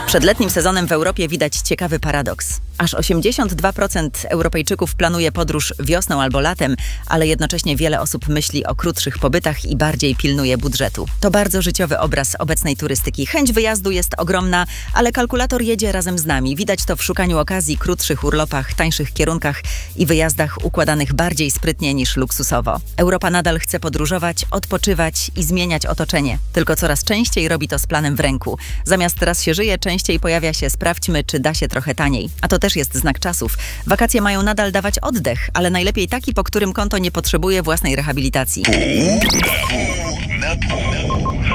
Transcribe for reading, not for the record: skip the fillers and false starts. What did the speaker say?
Przed letnim sezonem w Europie widać ciekawy paradoks. Aż 82% Europejczyków planuje podróż wiosną albo latem, ale jednocześnie wiele osób myśli o krótszych pobytach i bardziej pilnuje budżetu. To bardzo życiowy obraz obecnej turystyki. Chęć wyjazdu jest ogromna, ale kalkulator jedzie razem z nami. Widać to w szukaniu okazji, krótszych urlopach, tańszych kierunkach i wyjazdach układanych bardziej sprytnie niż luksusowo. Europa nadal chce podróżować, odpoczywać i zmieniać otoczenie. Tylko coraz częściej robi to z planem w ręku. Zamiast raz się żyje, częściej pojawia się sprawdźmy, czy da się trochę taniej. A to też jest znak czasów. Wakacje mają nadal dawać oddech, ale najlepiej taki, po którym konto nie potrzebuje własnej rehabilitacji. Pół na pół.